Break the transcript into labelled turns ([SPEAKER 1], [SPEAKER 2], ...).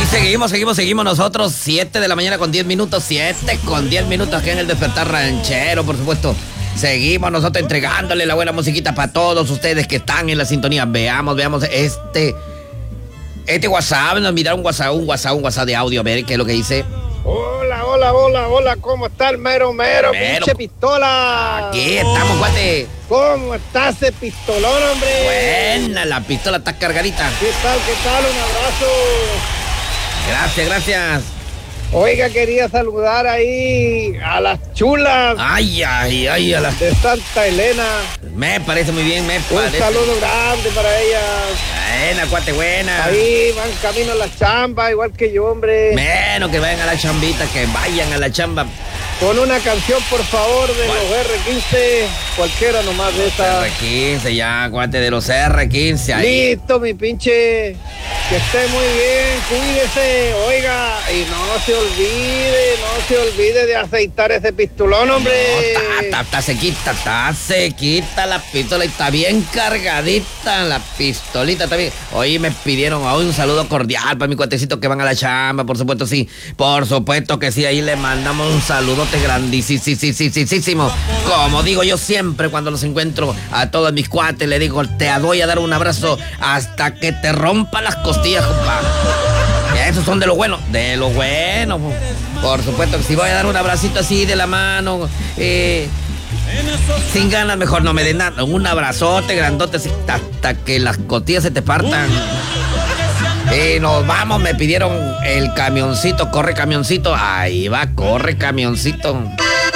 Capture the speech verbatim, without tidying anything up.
[SPEAKER 1] seguimos, seguimos, seguimos nosotros. siete de la mañana con diez minutos. siete con diez minutos aquí en el Despertar Ranchero, por supuesto. Seguimos nosotros entregándole la buena musiquita para todos ustedes que están en la sintonía. Veamos, veamos este... Este WhatsApp, nos miraron un WhatsApp, un WhatsApp, un WhatsApp de audio. A ver qué es lo que dice.
[SPEAKER 2] Hola, hola, hola, hola, ¿cómo está el mero, mero,
[SPEAKER 1] Mero.
[SPEAKER 2] pinche pistola?
[SPEAKER 1] Aquí estamos, guate.
[SPEAKER 2] ¿Cómo está ese pistolón, hombre?
[SPEAKER 1] Buena, la pistola está cargadita.
[SPEAKER 2] ¿Qué tal, qué tal? Un abrazo.
[SPEAKER 1] Gracias, gracias.
[SPEAKER 2] Oiga, quería saludar ahí a las chulas
[SPEAKER 1] Ay, ay, ay, a la...
[SPEAKER 2] de Santa Elena.
[SPEAKER 1] Me parece muy bien, me
[SPEAKER 2] Un
[SPEAKER 1] parece.
[SPEAKER 2] saludo grande para ellas.
[SPEAKER 1] Buena, cuate, buena.
[SPEAKER 2] Ahí van camino a la chamba, igual que yo, hombre.
[SPEAKER 1] Menos que vayan a la chambita, que vayan a la chamba.
[SPEAKER 2] Con una canción, por favor, de
[SPEAKER 1] ¿Cuál?
[SPEAKER 2] los erre quince, cualquiera nomás de esa.
[SPEAKER 1] erre quince, ya, cuate, de los erre quince. Ahí.
[SPEAKER 2] Listo, mi pinche. Que esté muy bien, cuídese, oiga, y no se olvide, no se olvide de aceitar ese pistolón, hombre.
[SPEAKER 1] No, está, está sequita, está sequita la pistola y está bien cargadita la pistolita, está bien. Hoy me pidieron hoy un saludo cordial para mi cuatecito que van a la chamba, por supuesto sí, por supuesto que sí, ahí le mandamos un saludote grandísimo. Como digo yo siempre cuando los encuentro a todos mis cuates, le digo, te voy a dar un abrazo hasta que te rompa las costillas, compadre. Esos son de lo bueno, de lo bueno. Por supuesto que si voy a dar un abracito así de la mano, eh, sin ganas, mejor no me den nada. Un abrazote grandote así, hasta que las costillas se te partan. Y nos vamos, me pidieron el camioncito, corre camioncito. Ahí va, corre camioncito.